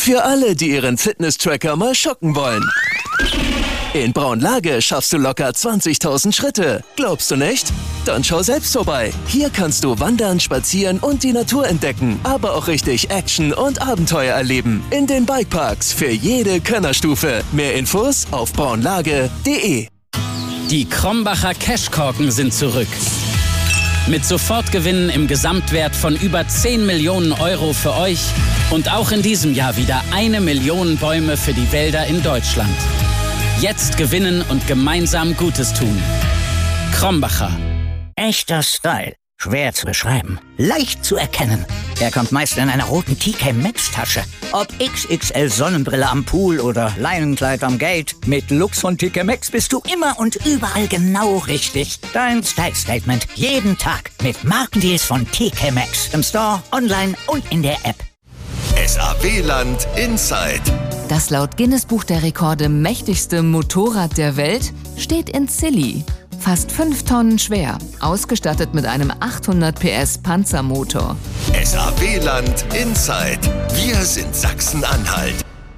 Für alle, die ihren Fitness-Tracker mal schocken wollen. In Braunlage schaffst du locker 20.000 Schritte. Glaubst du nicht? Dann schau selbst vorbei. Hier kannst du wandern, spazieren und die Natur entdecken, aber auch richtig Action und Abenteuer erleben. In den Bikeparks für jede Könnerstufe. Mehr Infos auf braunlage.de. Die Krombacher Cashkorken sind zurück. Mit Sofortgewinnen im Gesamtwert von über 10 Millionen Euro für euch und auch in diesem Jahr wieder 1 Million Bäume für die Wälder in Deutschland. Jetzt gewinnen und gemeinsam Gutes tun. Krombacher. Echter Style. Schwer zu beschreiben. Leicht zu erkennen. Er kommt meist in einer roten TK Maxx Tasche. Ob XXL Sonnenbrille am Pool oder Leinenkleid am Gate. Mit Looks von TK Maxx bist du immer und überall genau richtig. Dein Style Statement. Jeden Tag. Mit Markendeals von TK Maxx. Im Store, online und in der App. SAW-Land Inside. Das laut Guinness-Buch der Rekorde mächtigste Motorrad der Welt steht in Zilli. Fast 5 Tonnen schwer, ausgestattet mit einem 800 PS Panzermotor. SAW-Land Inside. Wir sind Sachsen-Anhalt.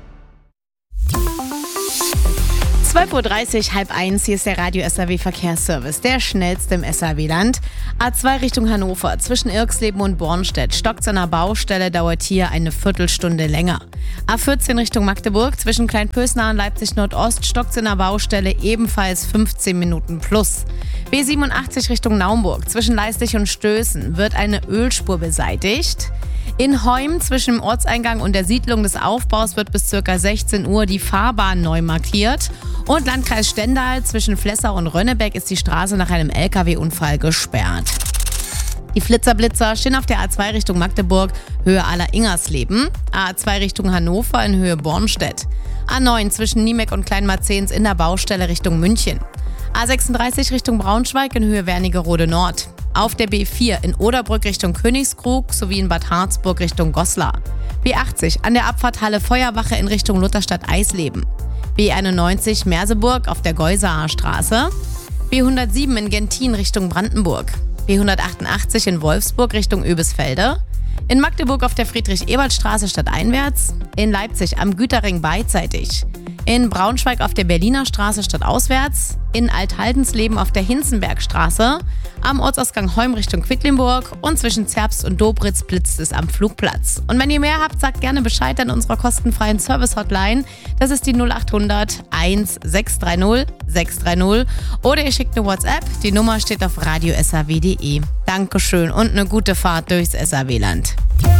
12:30 Uhr, 12:30, hier ist der Radio SAW Verkehrsservice, der schnellste im SAW-Land. A2 Richtung Hannover, zwischen Irxleben und Bornstedt. Stockt's an der Baustelle, dauert hier eine Viertelstunde länger. A14 Richtung Magdeburg, zwischen Kleinpösnar und Leipzig Nordost. Stockt's an der Baustelle, ebenfalls 15 Minuten plus. B87 Richtung Naumburg, zwischen Leistig und Stößen, wird eine Ölspur beseitigt. In Heum zwischen dem Ortseingang und der Siedlung des Aufbaus wird bis ca. 16 Uhr die Fahrbahn neu markiert. Und Landkreis Stendal zwischen Flessau und Rönnebeck ist die Straße nach einem LKW-Unfall gesperrt. Die Flitzer-Blitzer stehen auf der A2 Richtung Magdeburg, Höhe Aller-Ingersleben. A2 Richtung Hannover in Höhe Bornstedt. A9 zwischen Niemeck und Kleinmarzens in der Baustelle Richtung München. A36 Richtung Braunschweig in Höhe Wernigerode Nord. Auf der B4 in Oderbrück Richtung Königskrug sowie in Bad Harzburg Richtung Goslar. B80 an der Abfahrt Halle Feuerwache in Richtung Lutherstadt-Eisleben. B91 Merseburg auf der Geusaer Straße. B107 in Gentin Richtung Brandenburg. B188 in Wolfsburg Richtung Oebisfelde. In Magdeburg auf der Friedrich-Ebert-Straße stadteinwärts. In Leipzig am Güterring beidseitig. In Braunschweig auf der Berliner Straße stadtauswärts. In Althaldensleben auf der Hinzenbergstraße. Am Ortsausgang Heum Richtung Quedlinburg. Und zwischen Zerbst und Dobritz blitzt es am Flugplatz. Und wenn ihr mehr habt, sagt gerne Bescheid an unserer kostenfreien Service-Hotline. Das ist die 0800 1630 630. Oder ihr schickt eine WhatsApp. Die Nummer steht auf radio-saw.de. Dankeschön und eine gute Fahrt durchs SAW-Land.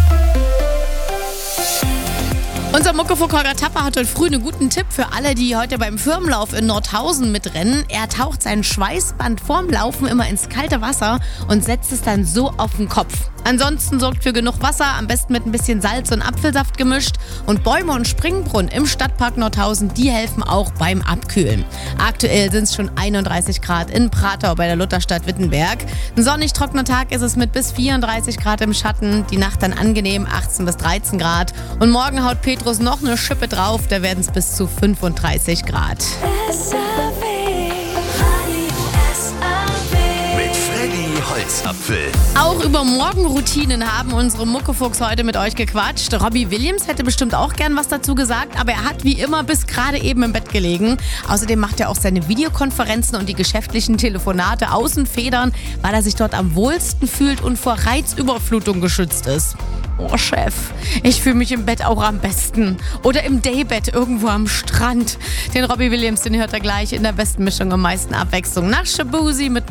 Unser Muckefuck Holger Tapper hat heute früh einen guten Tipp für alle, die heute beim Firmenlauf in Nordhausen mitrennen. Er taucht sein Schweißband vorm Laufen immer ins kalte Wasser und setzt es dann so auf den Kopf. Ansonsten sorgt für genug Wasser, am besten mit ein bisschen Salz und Apfelsaft gemischt. Und Bäume und Springbrunnen im Stadtpark Nordhausen, die helfen auch beim Abkühlen. Aktuell sind es schon 31 Grad in Pratau bei der Lutherstadt Wittenberg. Ein sonnig trockener Tag ist es mit bis 34 Grad im Schatten. Die Nacht dann angenehm 18 bis 13 Grad. Und morgen haut Petrus noch eine Schippe drauf, da werden es bis zu 35 Grad. Holzapfel. Auch über Morgenroutinen haben unsere Muckefuchs heute mit euch gequatscht. Robbie Williams hätte bestimmt auch gern was dazu gesagt, aber er hat wie immer bis gerade eben im Bett gelegen. Außerdem macht er auch seine Videokonferenzen und die geschäftlichen Telefonate außen federn, weil er sich dort am wohlsten fühlt und vor Reizüberflutung geschützt ist. Oh Chef, ich fühle mich im Bett auch am besten. Oder im Daybett irgendwo am Strand. Den Robbie Williams, den hört er gleich in der besten Mischung am meisten Abwechslung. Nach Shabuzi mit